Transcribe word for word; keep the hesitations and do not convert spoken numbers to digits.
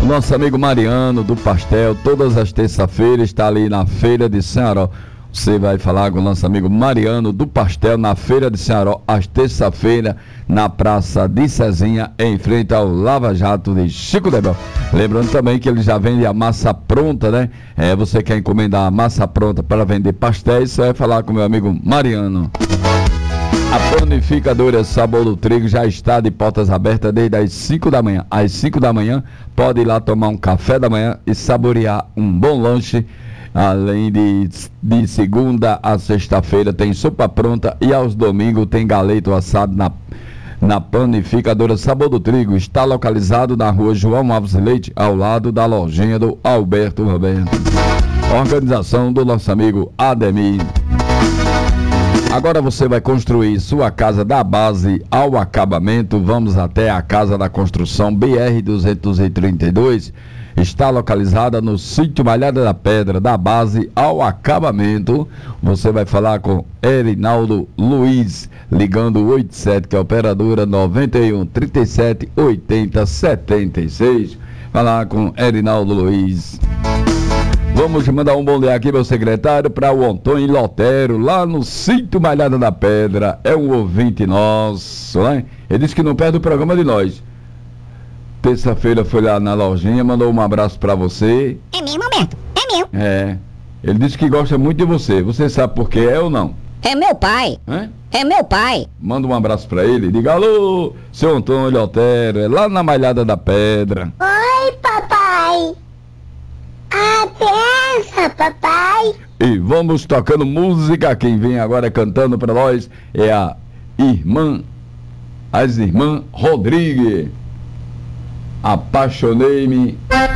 Nosso amigo Mariano do Pastel, todas as terças-feiras está ali na Feira de Ceará. Você vai falar com o nosso amigo Mariano do Pastel na Feira de Ceará, às terça-feira, na Praça de Cezinha, em frente ao Lava Jato de Chico Debel. Lembrando também que ele já vende a massa pronta, né? É, você quer encomendar a massa pronta para vender pastéis, você vai falar com o meu amigo Mariano. A panificadora Sabor do Trigo já está de portas abertas desde as cinco da manhã. Às cinco da manhã, pode ir lá tomar um café da manhã e saborear um bom lanche. Além de, de segunda a sexta-feira tem sopa pronta e aos domingos tem galeto assado na, na panificadora Sabor do Trigo. Está localizado na rua João Alves Leite, ao lado da lojinha do Alberto Roberto. Organização do nosso amigo Ademir. Agora você vai construir sua casa da base ao acabamento. Vamos até a Casa da Construção B R duzentos e trinta e dois. Está localizada no sítio Malhada da Pedra, da base ao acabamento. Você vai falar com Erinaldo Luiz, ligando o oitenta e sete, que é a operadora noventa e um, trinta e sete, oitenta, setenta e seis. Falar com Erinaldo Luiz. Vamos mandar um bom dia aqui, meu secretário, para o Antônio Lotero, lá no sítio Malhada da Pedra. É um ouvinte nosso, né? Ele disse que não perde o programa de nós. Terça-feira foi lá na lojinha, mandou um abraço para você. É mesmo, Alberto? É mesmo. É. Ele disse que gosta muito de você. Você sabe por quê, é ou não? É meu pai. Hã? É meu pai. Manda um abraço para ele. Diga, alô, seu Antônio Lotero, é lá na Malhada da Pedra. Oi, papai. A benção, papai. E vamos tocando música. Quem vem agora cantando para nós é a irmã, as irmãs Rodrigues. Apaixonei-me